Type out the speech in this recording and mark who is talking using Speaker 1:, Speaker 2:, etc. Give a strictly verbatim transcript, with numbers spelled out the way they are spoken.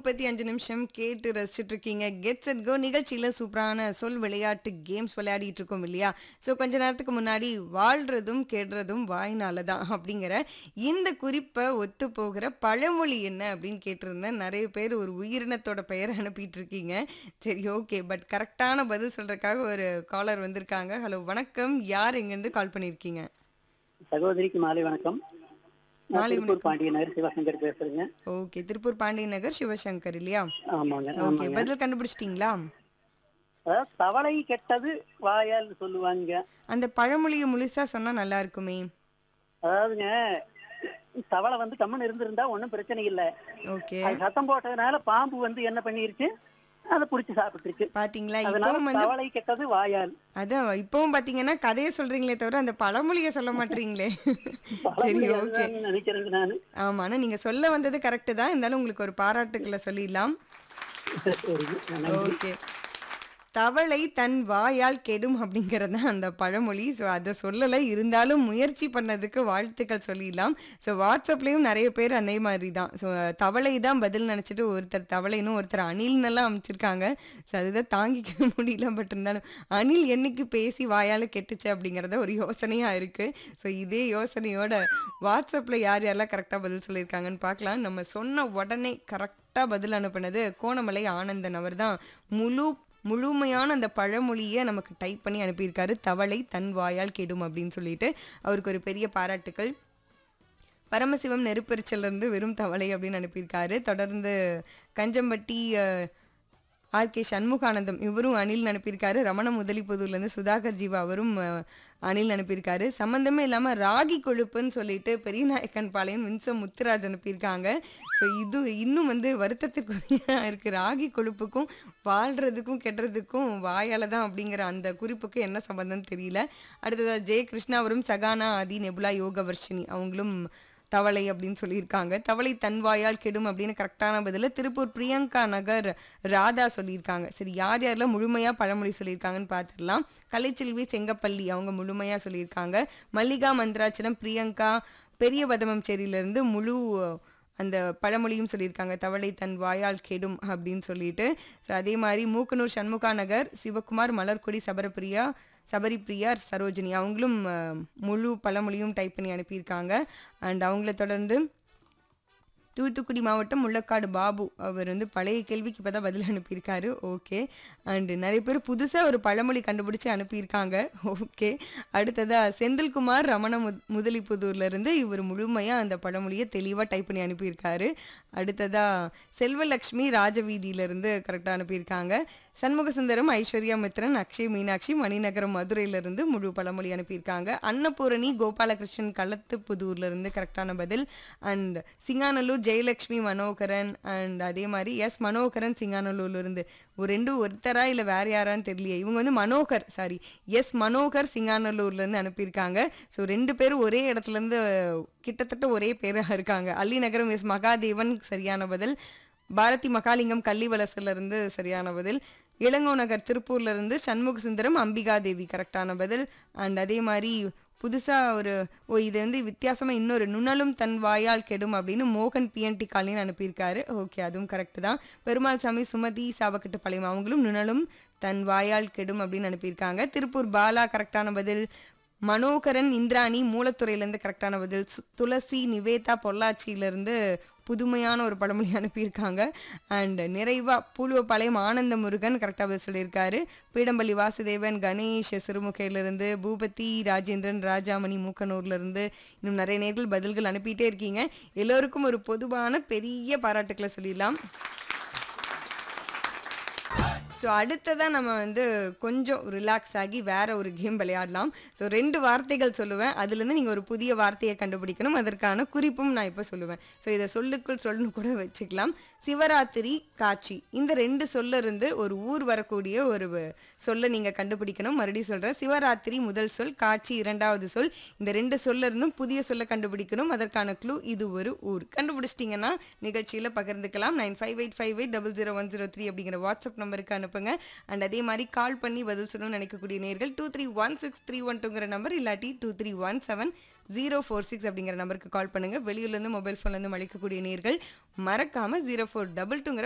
Speaker 1: முப்பத்தி ஐந்து நிமிஷம் கேட்டு ரசிச்சுட்டு இருக்கீங்க. கெட் செட் கோ நிகழ்ச்சியில சூப்பரான சொல் விளையாட்டு கேம்ஸ் விளையாடிட்டு இருக்கோம் இல்லையா? ஸோ கொஞ்ச நேரத்துக்கு முன்னாடி வாழ்றதும் கெடுறதும் வாய்னால தான் அப்படிங்கிற இந்த குறிப்பை ஒத்து போகிற பழமொழி என்ன அப்படின்னு கேட்டிருந்தேன். நிறைய பேர் ஒரு உயிரினத்தோட பெயரை அனுப்பிட்டு இருக்கீங்க. சரி, ஓகே. பட் கரெக்டான பதில் சொல்றதுக்காக ஒரு காலர் வந்திருக்காங்க. ஹலோ, வணக்கம். யார் எங்கேருந்து கால் பண்ணியிருக்கீங்க?
Speaker 2: சகோதரிக்கு மாலை வணக்கம். நான்
Speaker 1: மாலை
Speaker 2: திருப்பூர்
Speaker 1: வணக்கம்.
Speaker 2: பாண்டிய நகர் சிவசங்கர் பேசுறேங்க.
Speaker 1: ஓகே, திருப்பூர் பாண்டிய நகர் சிவசங்கர் இல்லையா?
Speaker 2: ஆமாங்க
Speaker 1: ஓகே,
Speaker 2: ஆமாங்க.
Speaker 1: பதில் கண்டுபிடிச்சிட்டிங்களா?
Speaker 2: அதாவது தவளை கெட்டது வாயால் சொல்லுவாங்க.
Speaker 1: அந்த பழமொழியை முழுசா சொன்னா நல்லா இருக்குமே.
Speaker 2: அதாவதுங்க, தவளை வந்து கம்மன் இருந்திருந்தா ஒன்றும் பிரச்சனை இல்லை.
Speaker 1: ஓகே,
Speaker 2: அது சத்தம் போட்டதுனால பாம்பு வந்து என்ன பண்ணிருச்சு, அதை புடிச்சு சாப்பிட்டுருச்சு.
Speaker 1: பாத்தீங்களா?
Speaker 2: அதனால
Speaker 1: இப்பவும் வந்து
Speaker 2: தவளை கெட்டது வாயால்.
Speaker 1: அதான் இப்பவும் பாத்தீங்கன்னா கதையை சொல்றீங்களே தவிர அந்த பழமொழியை சொல்ல மாட்டீங்களே. சரி,
Speaker 2: பழமொழி
Speaker 1: ஓகே.
Speaker 2: அதுதான் நினைக்கிறேங்க நானு.
Speaker 1: ஆமா, ஆனா நீங்க சொல்ல வந்தது கரெக்ட் தான். இருந்தாலும் உங்களுக்கு ஒரு பாராட்டுக்களை சொல்லிடலாம்.
Speaker 2: சரிங்க, நன்றி.
Speaker 1: ஓகே. தவளை தன் வாயால் கெடும் அப்படிங்கிறது தான் அந்த பழமொழி. ஸோ அதை சொல்லலை, இருந்தாலும் முயற்சி பண்ணதுக்கு வாழ்த்துக்கள் சொல்லிடலாம். ஸோ வாட்ஸ்அப்லேயும் நிறைய பேர் அதே மாதிரி தான். ஸோ தவளை தான் பதில் நினச்சிட்டு ஒருத்தர் தவளைன்னு ஒருத்தர் அணில்னெல்லாம் அமைச்சிருக்காங்க. ஸோ அதுதான் தாங்கிக்க முடியல. பட் இருந்தாலும் அணில் என்னைக்கு பேசி வாயால் கெட்டுச்சு அப்படிங்கிறத ஒரு யோசனையாக இருக்குது. ஸோ இதே யோசனையோட வாட்ஸ்அப்பில் யார் யாரெல்லாம் கரெக்டாக பதில் சொல்லியிருக்காங்கன்னு பார்க்கலாம். நம்ம சொன்ன உடனே கரெக்டாக பதில் அனுப்புனது கோணமலை ஆனந்தன். அவர் தான் முழு முழுமையான அந்த பழமொழியை நமக்கு டைப் பண்ணி அனுப்பியிருக்காரு. தவளை தன் வாயால் கெடும் அப்படின்னு சொல்லிட்டு அவருக்கு ஒரு பெரிய பாராட்டுக்கள். பரமசிவம் நெருப்பெரிச்சல்லேருந்து வெறும் தவளை அப்படின்னு அனுப்பியிருக்காரு. தொடர்ந்து கஞ்சம்பட்டி ஆர் கே சண்முகானந்தம், இவரும் அணில் அனுப்பியிருக்காரு. ரமண முதலிப்புதூர்லேருந்து சுதாகர் ஜீவா, அவரும் அஹ், அணில் அனுப்பியிருக்காரு. சம்மந்தமே இல்லாமல் ராகி கொழுப்புன்னு சொல்லிட்டு பெரியநாயக்கன் பாளையம் வின்சம் முத்துராஜ் அனுப்பியிருக்காங்க. ஸோ இது இன்னும் வந்து வருத்தத்திற்குரிய இருக்குது. ராகி கொழுப்புக்கும் வாழ்கிறதுக்கும் கெட்டுறதுக்கும் வாயால் தான் அப்படிங்கிற அந்த குறிப்புக்கு என்ன சம்பந்தம்னு தெரியல. அடுத்ததாக ஜெய கிருஷ்ணா, அவரும் சகானா ஆதி நெபுலா யோகவர்ஷினி, அவங்களும் தவளை அப்படின்னு சொல்லியிருக்காங்க. தவளை தன்வாயால் கெடும் அப்படின்னு கரெக்டான பதில் திருப்பூர் பிரியங்கா நகர் ராதா சொல்லியிருக்காங்க. சரி, யார் யாரெல்லாம் முழுமையாக பழமொழி சொல்லியிருக்காங்கன்னு பார்த்துடலாம். கலைச்செல்வி செங்கப்பள்ளி, அவங்க முழுமையாக சொல்லியிருக்காங்க. மல்லிகா மந்திராச்சலம் பிரியங்கா பெரிய பதமம்சேரியிலேருந்து முழு அந்த பழமொழியும் சொல்லியிருக்காங்க, தவளை தன் வாயால் கெடும் அப்படின்னு சொல்லிட்டு. ஸோ அதே மாதிரி மூக்கனூர் சண்முகா நகர் சிவகுமார், மலர்கொடி, சபரப்பிரியா சபரிப்பிரியா சரோஜினி, அவங்களும் அஹ், முழு பழமொழியும் டைப் பண்ணி அனுப்பியிருக்காங்க. அண்ட் அவங்கள தொடர்ந்து தூத்துக்குடி மாவட்டம் முள்ளக்காடு பாபு, அவர் வந்து பழைய கேள்விக்கு இப்போ தான் பதில் அனுப்பியிருக்காரு. ஓகே. அண்டு நிறைய பேர் புதுசாக ஒரு பழமொழி கண்டுபிடிச்சி அனுப்பியிருக்காங்க. ஓகே. அடுத்ததாக செந்தில்குமார் ரமண முத் முதலிப்புதூர்லேருந்து இவர் முழுமையாக அந்த பழமொழியை தெளிவாக டைப் பண்ணி அனுப்பியிருக்காரு. அடுத்ததாக செல்வலக்ஷ்மி ராஜவீதியிலேருந்து கரெக்டாக அனுப்பியிருக்காங்க. சண்முகசுந்தரம், ஐஸ்வர்யா மித்ரன், அக்ஷய் மீனாட்சி மணிநகரம் மதுரையிலேருந்து முழு பழமொழி அனுப்பியிருக்காங்க. அன்னபூரணி கோபாலகிருஷ்ணன் களத்துப்புதூர்லேருந்து கரெக்டான பதில். அண்ட் சிங்காநல்லூர் ஜெயலக்ஷ்மி மனோகரன், அண்ட் அதே மாதிரி எஸ் மனோகரன் சிங்காநல்லூர்லேருந்து. ஒரு ரெண்டு ஒருத்தரா இல்லை வேறு யாரான்னு தெரியலையே, இவங்க வந்து மனோகர் சாரி எஸ் மனோகர் சிங்காநல்லூர்லேருந்து அனுப்பியிருக்காங்க. ஸோ ரெண்டு பேரும் ஒரே இடத்துலேருந்து கிட்டத்தட்ட ஒரே பேராக இருக்காங்க. அள்ளிநகரம் எஸ் மகாதேவன் சரியான பதில். பாரதி மகாலிங்கம் கள்ளிவலசிலிருந்து சரியான பதில். இளங்கோ நகர் திருப்பூர்லேருந்து சண்முக சுந்தரம் அம்பிகாதேவி கரெக்டான பதில். அண்ட் அதே மாதிரி புதுசாக ஒரு ஓ இது வந்து வித்தியாசமாக இன்னொரு நுணலும் தன் வாயால் கெடும் அப்படின்னு மோகன் பிஎன்டி காலின்னு அனுப்பியிருக்காரு. ஓகே, அதுவும் கரெக்டு தான். பெருமாள் சாமி சுமதி சாவக்கட்டு பாளையம், அவங்களும் நுணலும் தன் வாயால் கெடும் அப்படின்னு அனுப்பியிருக்காங்க. திருப்பூர் பாலா கரெக்டான பதில். மனோகரன் இந்திராணி மூலத்துறையிலேருந்து கரெக்டான பதில். சு- துளசி நிவேதா பொள்ளாச்சியிலேருந்து புதுமையான ஒரு பழமொழி அனுப்பியிருக்காங்க. அண்ட் நிறைவா பூலுவப்பாளையம் ஆனந்த முருகன் கரெக்டாக பதில் சொல்லியிருக்காரு. பீடம்பள்ளி வாசுதேவன் கணேஷ் சிறுமுகையிலிருந்து, பூபதி ராஜேந்திரன் ராஜாமணி மூக்கனூர்லேருந்து, இன்னும் நிறைய நேர்கள் பதில்கள் அனுப்பிட்டே இருக்கீங்க. எல்லோருக்கும் ஒரு பொதுவான பெரிய பாராட்டுக்களை சொல்லிடலாம். ஸோ அடுத்ததாக நம்ம வந்து கொஞ்சம் ரிலாக்ஸ் ஆகி வேற ஒரு கேம் விளையாடலாம். ஸோ ரெண்டு வார்த்தைகள் சொல்லுவேன், அதுலேருந்து நீங்கள் ஒரு புதிய வார்த்தையை கண்டுபிடிக்கணும். அதற்கான குறிப்பும் நான் இப்போ சொல்லுவேன். ஸோ இதை சொல்லுக்குள் சொல்லணும் கூட வச்சுக்கலாம். சிவராத்திரி, காட்சி, இந்த ரெண்டு சொல்ல இருந்து ஒரு ஊர் வரக்கூடிய ஒரு வ- சொல்லை நீங்கள் கண்டுபிடிக்கணும். மறுபடியும் சொல்கிறேன். சிவராத்திரி முதல் சொல், காட்சி இரண்டாவது சொல். இந்த ரெண்டு சொல்ல இருந்தும் புதிய சொல்லை கண்டுபிடிக்கணும். அதற்கான க்ளூ இது ஒரு ஊர். கண்டுபிடிச்சிட்டிங்கன்னா நிகழ்ச்சியில் பகிர்ந்துக்கலாம். Nine five eight five eight double zero one zero three அப்படிங்கிற வாட்ஸ்அப் நம்பருக்கு அனுப்புங்க. அண்ட் அதே மாதிரி கால் பண்ணி பதில் சொல்லணும்னு நினைக்கக்கூடிய நேர்கள் two three one six three one டூங்கிற number இல்லாட்டி two three one seven zero four six அப்படிங்கிற நம்பருக்கு கால் பண்ணுங்க. வெளியூர்லேருந்து மொபைல் ஃபோன்லேருந்து அழைக்கக்கூடிய நேர்கள் மறக்காம ஜீரோ ஃபோர் டபுள் டூங்கிற